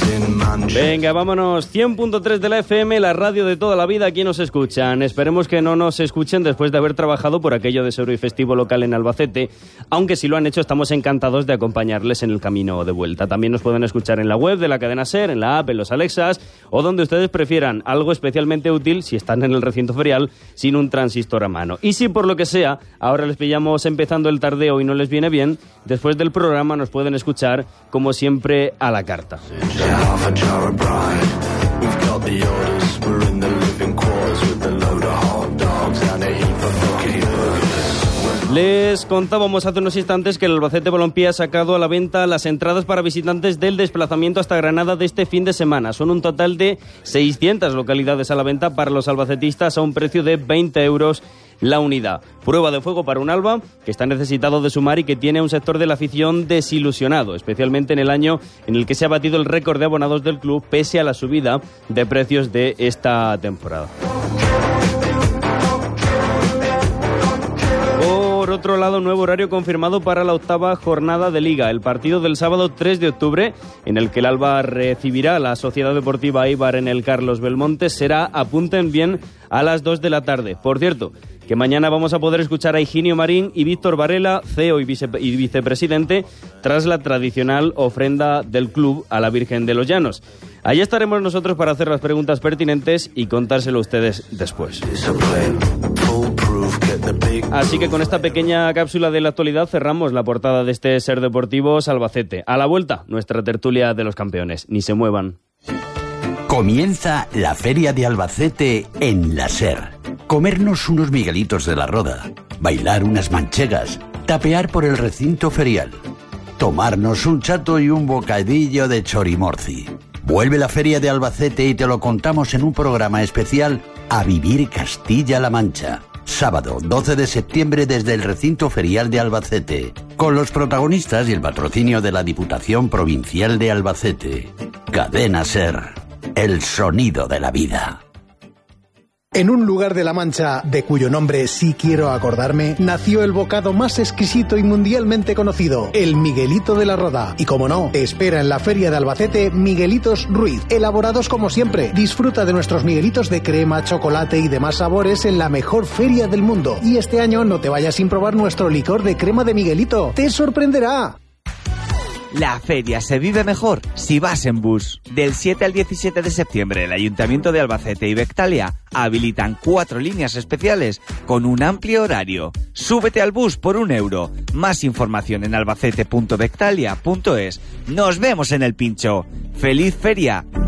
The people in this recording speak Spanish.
Venga, vámonos. 100.3 de la FM, la radio de toda la vida. Aquí nos escuchan. Esperemos que no nos escuchen después de haber trabajado por aquello de Seguro y Festivo local en Albacete, aunque si lo han hecho estamos encantados de acompañarles en el camino de vuelta. También nos pueden escuchar en la web de la cadena SER, en la app, en los Alexas o donde ustedes prefieran. Algo especialmente útil si están en el recinto ferial sin un transistor a mano. Y si por lo que sea ahora les pillamos empezando el tardeo y no les viene bien, después del programa nos pueden escuchar como siempre a la carta. Les contábamos hace unos instantes que el Albacete Balompié ha sacado a la venta las entradas para visitantes del desplazamiento hasta Granada de este fin de semana. Son un total de 600 localidades a la venta para los albacetistas a un precio de 20 euros la unidad. Prueba de fuego para un Alba que está necesitado de sumar y que tiene un sector de la afición desilusionado, especialmente en el año en el que se ha batido el récord de abonados del club pese a la subida de precios de esta temporada. Por otro lado, nuevo horario confirmado para la 8ª jornada de Liga. El partido del sábado 3 de octubre, en el que el Alba recibirá a la Sociedad Deportiva Eibar en el Carlos Belmonte, será, apunten bien, a las 2 de la tarde. Por cierto, que mañana vamos a poder escuchar a Higinio Marín y Víctor Varela, CEO y vicepresidente, tras la tradicional ofrenda del club a la Virgen de los Llanos. Allí estaremos nosotros para hacer las preguntas pertinentes y contárselo a ustedes después. Así que con esta pequeña cápsula de la actualidad cerramos la portada de este Ser Deportivos Albacete. A la vuelta, nuestra tertulia de los campeones. Ni se muevan. Comienza la Feria de Albacete en la SER. Comernos unos miguelitos de la Roda, bailar unas manchegas, tapear por el recinto ferial, tomarnos un chato y un bocadillo de chorimorci. Vuelve la Feria de Albacete y te lo contamos en un programa especial A Vivir Castilla-La Mancha. Sábado 12 de septiembre desde el recinto ferial de Albacete, con los protagonistas y el patrocinio de la Diputación Provincial de Albacete. Cadena SER, el sonido de la vida. En un lugar de La Mancha, de cuyo nombre sí quiero acordarme, nació el bocado más exquisito y mundialmente conocido, el Miguelito de la Roda. Y como no, te espera en la Feria de Albacete Miguelitos Ruiz, elaborados como siempre. Disfruta de nuestros miguelitos de crema, chocolate y demás sabores en la mejor feria del mundo. Y este año no te vayas sin probar nuestro licor de crema de Miguelito. ¡Te sorprenderá! La feria se vive mejor si vas en bus. Del 7 al 17 de septiembre, el Ayuntamiento de Albacete y Bectalia habilitan 4 líneas especiales con un amplio horario. Súbete al bus por €1. Más información en albacete.bectalia.es. Nos vemos en el pincho. ¡Feliz feria!